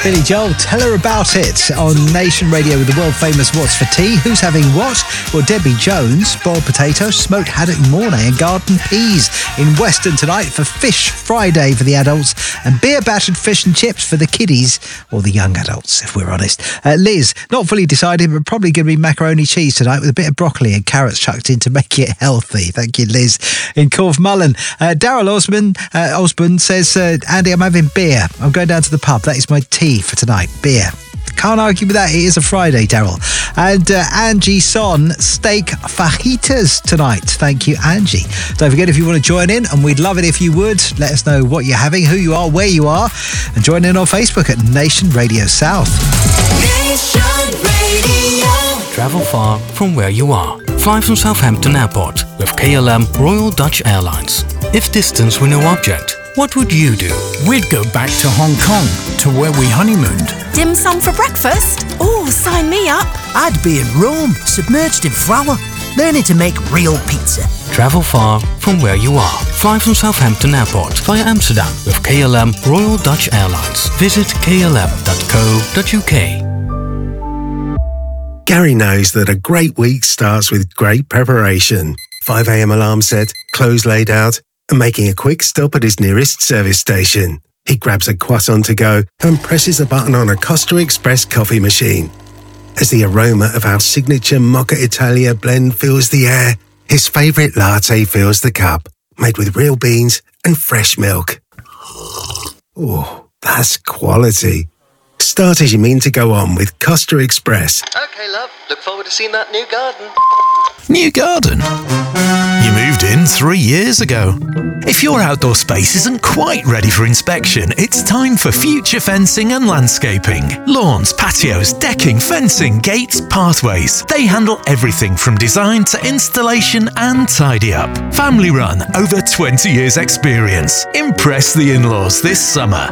Billy Joel, Tell Her About It on Nation Radio with the world-famous What's for Tea. Who's having what? Well, Debbie Jones, boiled potatoes, smoked haddock mornay and garden peas in Weston tonight for Fish Friday for the adults and beer-battered fish and chips for the kiddies, or the young adults, if we're honest. Liz, not fully decided, but probably going to be macaroni cheese tonight with a bit of broccoli and carrots chucked in to make it healthy. Thank you, Liz. In Corfmullen, Daryl Osborne says, Andy, I'm having beer. I'm going down to the pub. That is my tea for tonight. Beer. Can't argue with that. It is a Friday, Daryl. And Angie Son, steak fajitas tonight. Thank you, Angie. Don't forget, if you want to join in, and we'd love it if you would, let us know what you're having, who you are, where you are, and join in on Facebook at Nation Radio South. Nation Radio. Travel far from where you are. Fly from Southampton Airport with KLM Royal Dutch Airlines. If distance were no object, what would you do? We'd go back to Hong Kong, to where we honeymooned. Dim sum for breakfast? Oh, sign me up. I'd be in Rome, submerged in flour, learning to make real pizza. Travel far from where you are. Fly from Southampton Airport via Amsterdam with KLM Royal Dutch Airlines. Visit klm.co.uk. Gary knows that a great week starts with great preparation. 5 a.m. alarm set, clothes laid out, and making a quick stop at his nearest service station. He grabs a croissant to go and presses a button on a Costa Express coffee machine. As the aroma of our signature Mocha Italia blend fills the air, his favourite latte fills the cup, made with real beans and fresh milk. Oh, that's quality. Start as you mean to go on with Costa Express. OK, love. Look forward to seeing that new garden. New garden? You moved in 3 years ago. If your outdoor space isn't quite ready for inspection, it's time for Future Fencing and Landscaping. Lawns, patios, decking, fencing, gates, pathways. They handle everything from design to installation and tidy up. Family run, over 20 years experience. Impress the in-laws this summer.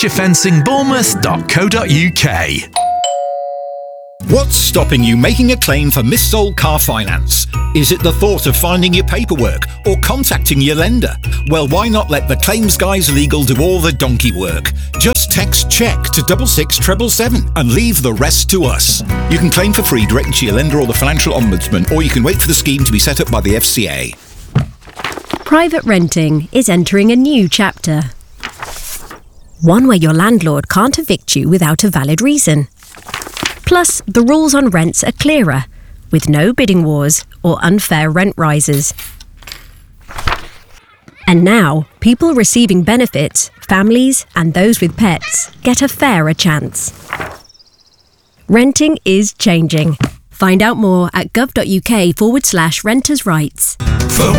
futurefencingbournemouth.co.uk. What's stopping you making a claim for missold car finance? Is it the thought of finding your paperwork or contacting your lender? Well, why not let the Claims Guys Legal do all the donkey work? Just text CHECK to 66777 and leave the rest to us. You can claim for free directly to your lender or the Financial Ombudsman, or you can wait for the scheme to be set up by the FCA. Private renting is entering a new chapter. One where your landlord can't evict you without a valid reason. Plus, the rules on rents are clearer, with no bidding wars or unfair rent rises. And now, people receiving benefits, families and those with pets, get a fairer chance. Renting is changing. Find out more at gov.uk/renters' rights. For